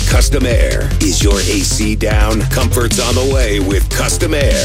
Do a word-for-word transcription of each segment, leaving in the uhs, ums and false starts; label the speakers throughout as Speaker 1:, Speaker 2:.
Speaker 1: Custom Air. Is your A C down? Comfort's on the way with Custom Air.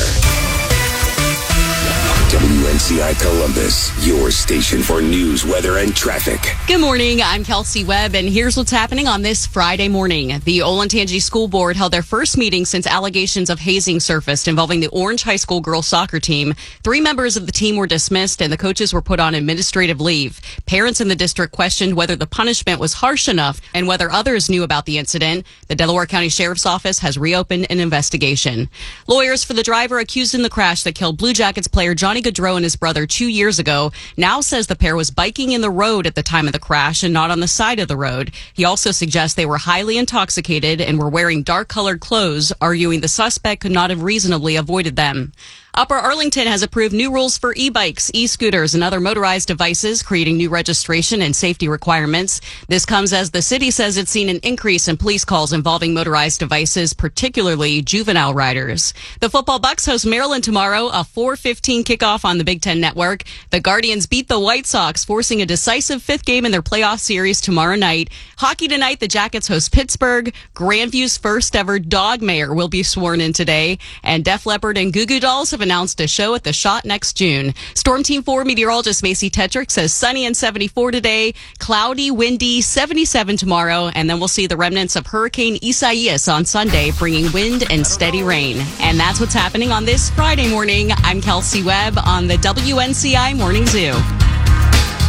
Speaker 1: W N C I Columbus, your station for news, weather, and traffic.
Speaker 2: Good morning. I'm Kelsey Webb, and here's what's happening on this Friday morning. The Olentangy School Board held their first meeting since allegations of hazing surfaced involving the Orange High School girls soccer team. Three members of the team were dismissed, and the coaches were put on administrative leave. Parents in the district questioned whether the punishment was harsh enough and whether others knew about the incident. The Delaware County Sheriff's Office has reopened an investigation. Lawyers for the driver accused in the crash that killed Blue Jackets player Johnny Gaudreau and his brother two years ago now says the pair was biking in the road at the time of the crash and not on the side of the road. He also suggests they were highly intoxicated and were wearing dark-colored clothes, arguing the suspect could not have reasonably avoided them. Upper Arlington has approved new rules for e-bikes, e-scooters, and other motorized devices, creating new registration and safety requirements. This comes as the city says it's seen an increase in police calls involving motorized devices, particularly juvenile riders. The football Bucks host Maryland tomorrow, a four fifteen kickoff on the Big Ten Network. The Guardians beat the White Sox, forcing a decisive fifth game in their playoff series tomorrow night. Hockey tonight, the Jackets host Pittsburgh. Grandview's first ever dog mayor will be sworn in today. And Def Leppard and Goo Goo Dolls have announced a show at the Shot next June. Storm Team four meteorologist Macy Tetrick says sunny and seventy-four today, cloudy, windy, seventy-seven tomorrow, and then we'll see the remnants of Hurricane Isaias on Sunday, bringing wind and steady rain. And that's what's happening on this Friday morning. I'm Kelsey Webb on the W N C I Morning Zoo.